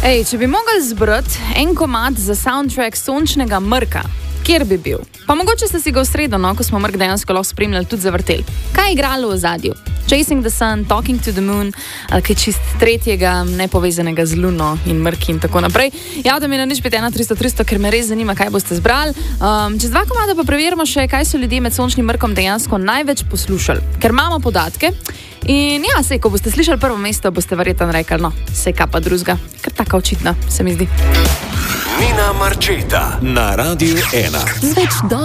Ej, če bi mogli zbrati en komad za soundtrack Sončnega mrka, kjer bi bil? Pa mogoče ste si ga v sredo, no, ko smo mrk dejansko lahko spremljali, tudi zavrteli. Kaj je igralo v ozadju? Chasing the Sun, Talking to the Moon, ali kaj čist tretjega, nepovezanega z Luno in mrki in tako naprej. Javite mi na 051 300 300, ker me res zanima, kaj boste zbrali. Čez 2 komada pa preverimo še, kaj so ljudje med Sončnim mrkom dejansko največ poslušali, ker imamo podatke. In ja, sej, ko boste slišali prvo mesto, boste verjetno rekli, no, sej kaj pa drugega, ker taka očitna, se mi zdi. Nina Marčeta na Radiu 1.